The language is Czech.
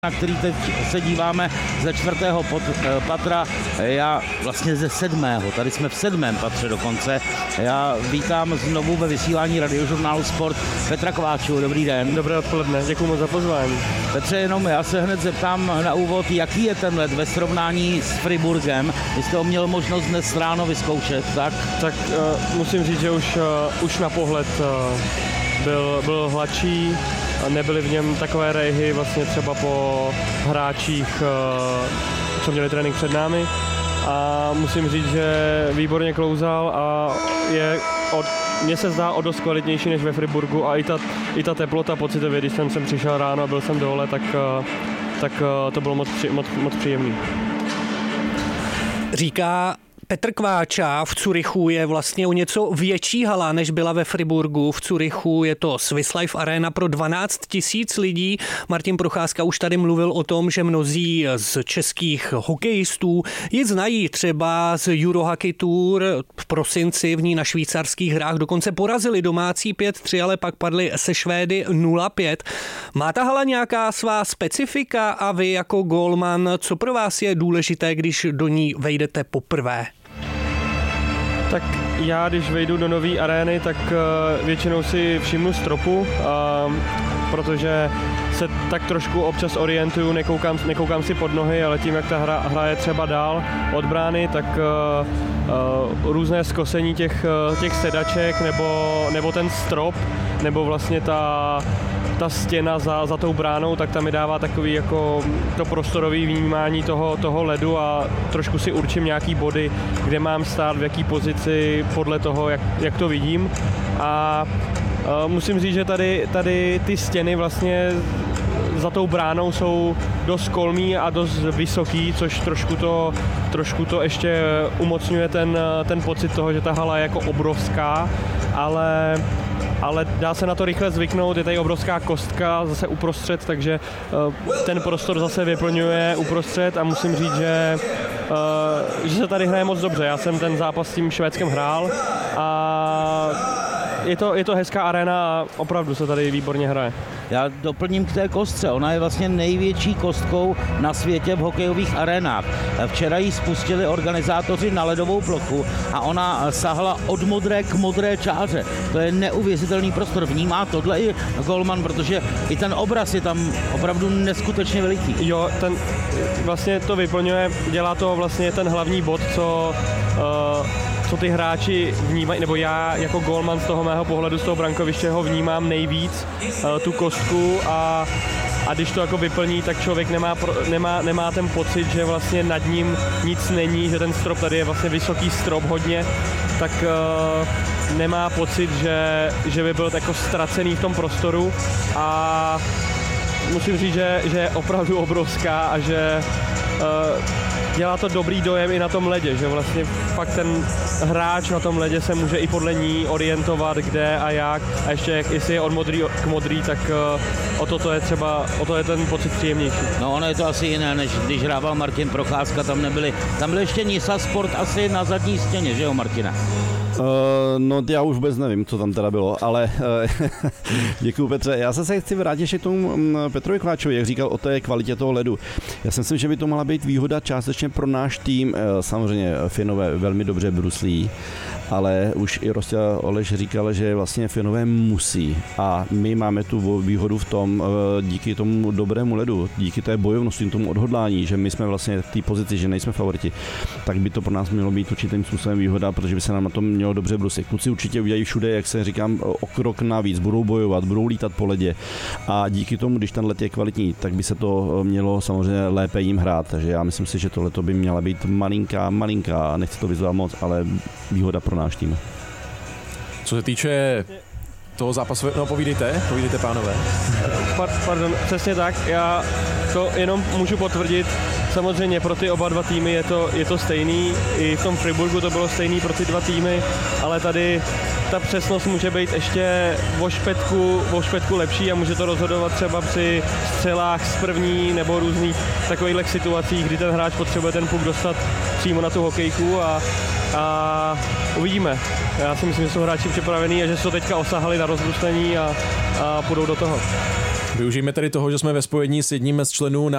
na který teď se díváme ze 4. patra, já vlastně ze 7. Tady jsme v 7. patře dokonce. Já vítám znovu ve vysílání Radiožurnálu Sport Petra Kováčů. Dobrý den. Dobré odpoledne, děkuji moc za pozvání. Petře, jenom já se hned zeptám na úvod, jaký je ten let ve srovnání s Friburgem. Vy jste ho měl možnost dnes ráno vyzkoušet, tak? Tak musím říct, že už na pohled byl hladší. Nebyly v něm takové rejhy vlastně třeba po hráčích, co měli trénink před námi. A musím říct, že výborně klouzal a mně se zdá o dost kvalitnější než ve Friburgu a i ta teplota pocitově, když jsem sem přišel ráno a byl jsem dole, tak to bylo moc příjemný. Říká Petr Kváča, v Curychu je vlastně o něco větší hala, než byla ve Friburgu. V Curychu je to Swiss Life Arena pro 12 000 lidí. Martin Procházka už tady mluvil o tom, že mnozí z českých hokejistů ji znají třeba z Eurohockey Tour v prosinci v ní na švýcarských hrách. Dokonce porazili domácí 5-3, ale pak padli se Švédy 0-5. Má ta hala nějaká svá specifika a vy jako gólman, co pro vás je důležité, když do ní vejdete poprvé? Tak já, když vejdu do nové arény, tak většinou si všimnu stropu, protože se tak trošku občas orientuju, nekoukám si pod nohy, ale tím, jak ta hra je třeba dál od brány, tak různé skosení těch sedaček nebo ten strop, nebo vlastně ta stěna za tou bránou, tak tam mi dává takový jako to prostorové vnímání toho ledu a trošku si určím nějaký body, kde mám stát, v jaký pozici, podle toho, jak to vidím. A musím říct, že tady ty stěny vlastně za tou bránou jsou dost kolmý a dost vysoký, což trošku to ještě umocňuje ten pocit toho, že ta hala je jako obrovská, ale dá se na to rychle zvyknout, je tady obrovská kostka zase uprostřed, takže ten prostor zase vyplňuje uprostřed a musím říct, že se tady hraje moc dobře. Já jsem ten zápas s tím Švédskem hrál a je to hezká arena a opravdu se tady výborně hraje. Já doplním k té kostce. Ona je vlastně největší kostkou na světě v hokejových arénách. Včera ji spustili organizátoři na ledovou plochu a ona sahla od modré k modré čáře. To je neuvěřitelný prostor. Vnímá tohle i golman, protože i ten obraz je tam opravdu neskutečně veliký. Jo, vlastně to vyplňuje, dělá to vlastně ten hlavní bod, co ty hráči vnímají, nebo já jako golman z toho mého pohledu, z toho brankoviště ho vnímám nejvíc, tu kostku a když to jako vyplní, tak člověk nemá ten pocit, že vlastně nad ním nic není, že ten strop, tady je vlastně vysoký strop hodně, tak nemá pocit, že by byl jako ztracený v tom prostoru a musím říct, že je opravdu obrovská a že dělá to dobrý dojem i na tom ledě, že vlastně fakt ten hráč na tom ledě se může i podle ní orientovat, kde a jak a ještě jestli je od modrý k modrý, tak o to je ten pocit příjemnější. No ono je to asi jiné, než když hrával Martin Procházka, tam byl ještě Nisa Sport asi na zadní stěně, že jo, Martina? No já už vůbec nevím, co tam teda bylo, ale děkuju Petře. Já se chci vrátit ještě k tomu Petrovi Kváčovi, jak říkal o té kvalitě toho ledu. Já si myslím, že by to mohla být výhoda částečně pro náš tým. Samozřejmě Finové velmi dobře bruslí, ale už i Rostě Oleš říkal, že vlastně Finové musí a my máme tu výhodu v tom, díky tomu dobrému ledu, díky té bojovnosti, tomu odhodlání, že my jsme vlastně v té pozici, že nejsme favoriti, tak by to pro nás mělo být určitým způsobem výhoda, protože by se nám na tom mělo dobře bruslit. Kluci určitě udělají všude, jak se říkám, o krok navíc, budou bojovat, budou lítat po ledě a díky tomu, když ten led je kvalitní, tak by se to mělo samozřejmě lépe jim hrát, takže já myslím si, že tohleto by měla být malinká, nechci to vyzvat moc, ale výhoda pro náš tým. Co se týče toho zápasu, no povídejte pánové. Pardon, přesně tak, já to jenom můžu potvrdit, samozřejmě pro ty oba dva týmy je to stejný, i v tom Friburgu to bylo stejný pro ty dva týmy, ale tady ta přesnost může být ještě o špetku lepší a může to rozhodovat třeba při střelách z první nebo různých takových situacích, kdy ten hráč potřebuje ten puk dostat přímo na tu hokejku a uvidíme. Já si myslím, že jsou hráči připravení a že jsou teďka osahali na rozbruslení a půjdou do toho. Využijeme tedy toho, že jsme ve spojení s jedním z členů